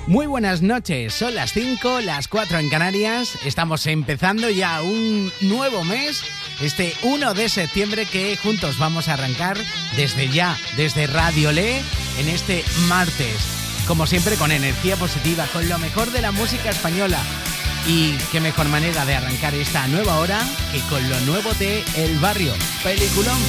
Muy buenas noches, son las 5, las 4 en Canarias. Estamos empezando ya un nuevo mes, este 1 de septiembre, que juntos vamos a arrancar desde ya, desde Radio Le, en este martes. Como siempre, con energía positiva, con lo mejor de la música española. Y qué mejor manera de arrancar esta nueva hora que con lo nuevo de El Barrio. Peliculón.